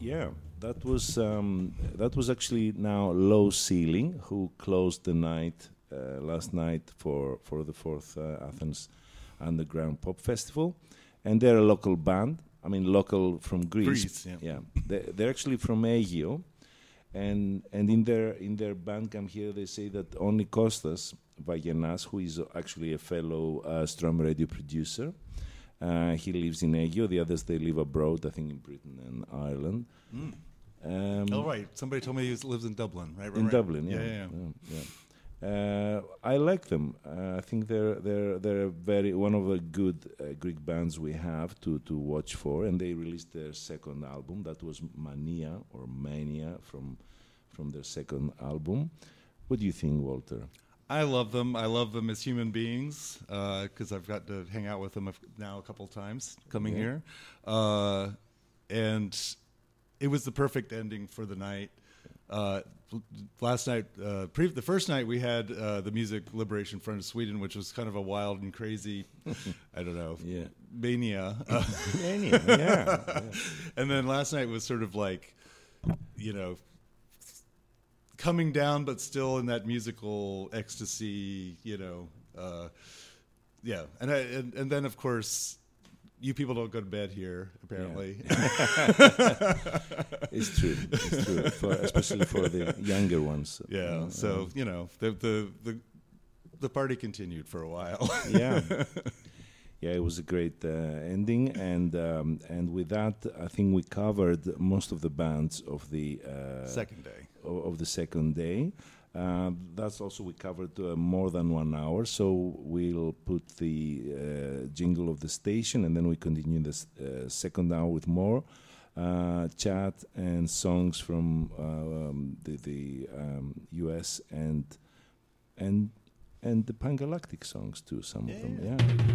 Yeah, that was actually now Low Ceiling who closed the night last night for the fourth Athens Underground Pop Festival, and they're a local band. I mean, local from Greece. Greece, yeah. Yeah, they're actually from Aegio, and in their Bandcamp here they say that only Kostas Vagenas, who is actually a fellow Strum Radio producer, he lives in Aegio. The others they live abroad, I think in Britain and Ireland. Oh, right. Somebody told me he lives in Dublin, right? In right. Dublin, yeah. Yeah. I like them. I think they're one of the good Greek bands we have to watch for, and they released their second album. That was Mania from their second album. What do you think, Walter? I love them. I love them as human beings because I've got to hang out with them now a couple times coming here, and it was the perfect ending for the night. Last night, the first night we had the Music Liberation Front of Sweden, which was kind of a wild and crazy, I don't know, mania. Mania, yeah. And then last night was sort of like, coming down, but still in that musical ecstasy, And then, of course, you people don't go to bed here, apparently. Yeah. It's true, especially for the younger ones. Yeah, so, the party continued for a while. Yeah. Yeah, it was a great ending, and with that, I think we covered most of the bands of the second day. Of the second day. That's also we covered more than 1 hour, so we'll put the jingle of the station, and then we continue this second hour with more chat and songs from the US and the Pangalactic songs too. Some of them, yeah.